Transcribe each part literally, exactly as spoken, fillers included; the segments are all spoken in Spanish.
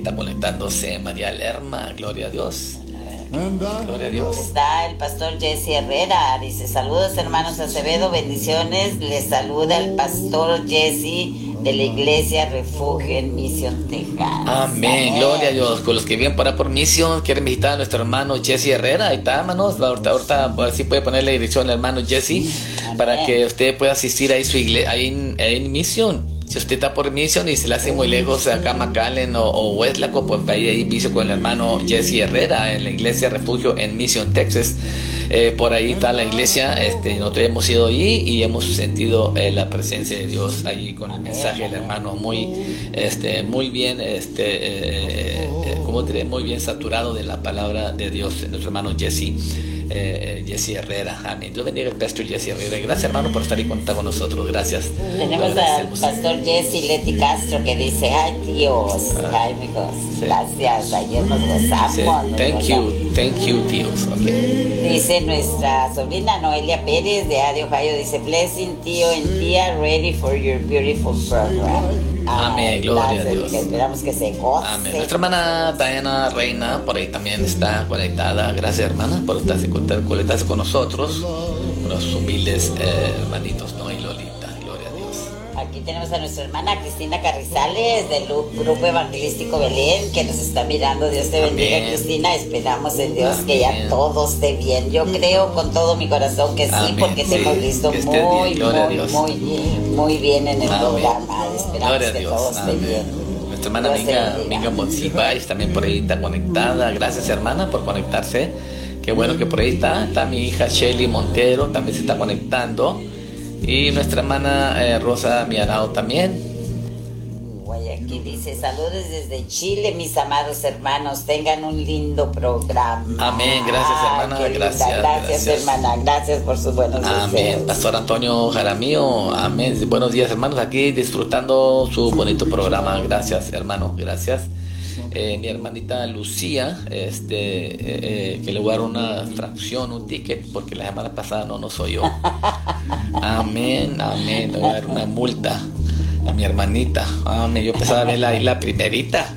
está conectándose María Lerma, gloria a Dios. Gloria a Dios. Está el pastor Jesse Herrera, dice: saludos hermanos Acevedo, bendiciones. Les saluda el pastor Jesse de la iglesia Refugio en Mission, Texas. Amén. Amén. Gloria a Dios. Con los que vienen para por misión, quieren visitar a nuestro hermano Jesse Herrera. Ahí está, hermanos. Ahorita, ahorita así puede poner la dirección al hermano Jesse. Amén. Para que usted pueda asistir ahí, su iglesia, ahí en, ahí en misión. Si usted está por misión y se le hace muy lejos acá McAllen o, o Westlaco, pues ahí hay vicio con el hermano Jesse Herrera en la iglesia Refugio en Mission, Texas. Eh, por ahí está la iglesia. Este, nosotros hemos ido allí y hemos sentido eh, la presencia de Dios allí con el mensaje del hermano muy, este, muy bien, este, eh, eh, ¿cómo diré? Muy bien saturado de la palabra de Dios, nuestro hermano Jesse. Eh, Jesse Herrera, amén. Dios bendiga al pastor Jesse Herrera. Gracias, hermano, por estar ahí con nosotros. Gracias. Tenemos al pastor Jesse Leti Castro que dice: ay Dios, ay amigos, gracias, ayer nos gozamos. Sí. Thank you, thank you, tíos. Okay. Dice nuestra sobrina Noelia Pérez de Ade, Ohio, dice: blessing tío and tía, ready for your beautiful program. Amén, gloria a Dios. Que esperamos que se goce. Amén. Nuestra hermana Diana Reina por ahí también está conectada. Gracias, hermana, por estarse, conectarse con nosotros, unos humildes eh, hermanitos, ¿no? Y Lolita, gloria a Dios. Aquí tenemos a nuestra hermana Cristina Carrizales del Grupo Evangelístico Belén, que nos está mirando. Dios te bendiga, amén. Cristina, esperamos en Dios amén. Que ya todo esté bien. Yo creo con todo mi corazón que sí, amén. Porque sí. Te hemos visto muy, bien. muy, muy, muy bien en el amén. Programa. Esperamos que Dios. Todo esté amén. Bien. Nuestra hermana Minga, Minga Monsiváis también por ahí está conectada. Gracias, hermana, por conectarse. Qué bueno que por ahí está. Está mi hija Shelly Montero, también se está conectando. Y nuestra hermana eh, Rosa Miarao también. Guayaquil dice: saludos desde Chile, mis amados hermanos. Tengan un lindo programa. Amén. Gracias, hermana. Ay, gracias, gracias, gracias, hermana. Gracias por sus buenos amén. deseos. Pastor Antonio Jaramillo. Amén. Buenos días, hermanos. Aquí disfrutando su bonito programa. Gracias, hermano. Gracias. Eh, mi hermanita Lucía, este, eh, eh, que le voy a dar una fracción, un ticket, porque la semana pasada no nos oyó. Amén, amén. Le voy a dar una multa a mi hermanita. Amén. Yo empezaba a verla ahí la primerita.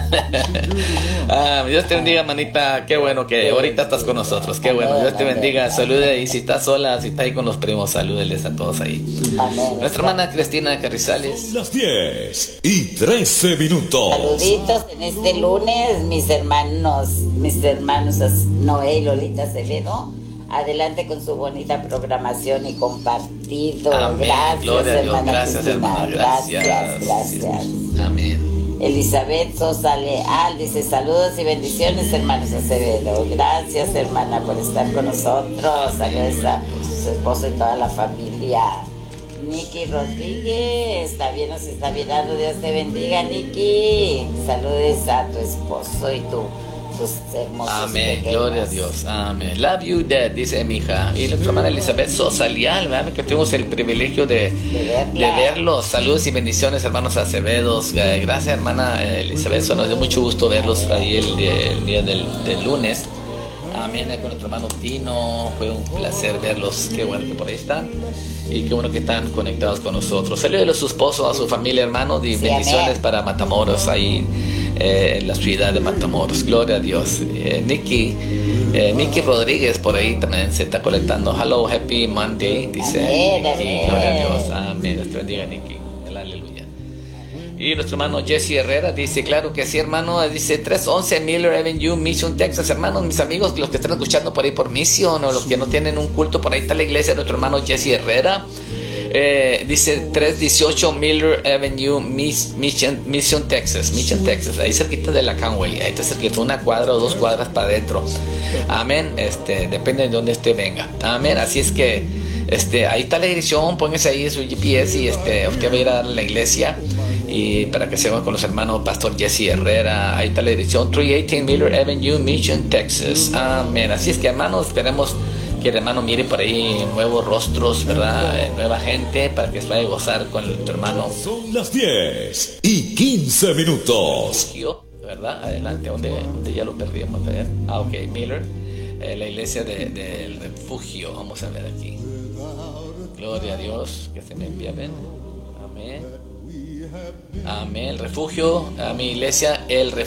Ah, Dios te bendiga, hermanita. Qué bueno que ahorita estás con nosotros. Qué bueno. Dios te bendiga. Salude. Y si estás sola, si estás ahí con los primos, salúdeles a todos ahí. Amén. Nuestra hermana Cristina Carrizales. Las diez y trece minutos. Saluditos en este lunes, mis hermanos, mis hermanos Noé y Lolita Acevedo. Adelante con su bonita programación y compartido. Amén. Gracias, Gloria a Dios. hermana Gracias, Cristina. hermana. Gracias. Gracias, gracias. Amén. Elizabeth Sosa Leal dice: saludos y bendiciones, hermanos Acevedo. Gracias, hermana, por estar con nosotros. Saludos a su esposo y toda la familia. Nikki Rodríguez también nos está mirando. Dios te bendiga, Nikki. Saludos a tu esposo y tu tus hermosos amén, pequeños. gloria a Dios, amén. Love you, Dad, dice mi hija. Y nuestra hermana Elizabeth Sosa Leal, ¿verdad? Que tuvimos el privilegio de, de, de verlos. Saludos y bendiciones, hermanos Acevedos. Eh, gracias, hermana Elizabeth. Eso nos dio mucho gusto verlos ahí el, el día del, del lunes. Amén, con nuestro hermano Tino. Fue un placer verlos. Qué bueno que por ahí están. Y qué bueno que están conectados con nosotros. Saludos a su esposo, a su familia, hermanos. Y sí, bendiciones amén. Para Matamoros ahí. Eh, en la ciudad de Matamoros, gloria a Dios. eh, Nikki eh, Nikki Rodríguez por ahí también se está conectando. Hello, happy Monday, dice amén, Nikki, amén. gloria a Dios, amén. Dios te bendiga, Nikki, aleluya. Y nuestro hermano Jesse Herrera dice: claro que sí, hermano. Dice trescientos once Miller Avenue, Mission, Texas. Hermanos, mis amigos, los que están escuchando por ahí por Mission o los que no tienen un culto, por ahí está la iglesia de nuestro hermano Jesse Herrera. Eh, dice trescientos dieciocho Miller Avenue, Mission, Mission, Texas. Mission, Texas, ahí cerquita de la Conway. Ahí está cerquita, una cuadra o dos cuadras para adentro. Amén. Este, depende de dónde usted venga. Amén. Así es que este, ahí está la dirección. Póngase ahí su G P S y este, usted va a ir a dar a la iglesia. Y para que se vayan con los hermanos Pastor Jesse Herrera, ahí está la dirección trescientos dieciocho Miller Avenue, Mission, Texas. Amén. Así es que, hermanos, esperemos que el hermano mire por ahí nuevos rostros, ¿verdad? Eh, nueva gente para que se vaya a gozar con tu hermano. Son las diez y quince minutos. ¿Verdad? Adelante, donde, donde ya lo perdimos. ¿Verdad? Ah, ok, Miller, eh, la iglesia del de, de refugio. Vamos a ver aquí. Gloria a Dios, que se me envía, ven. Amén. Amén. El refugio, a mi iglesia, el refugio.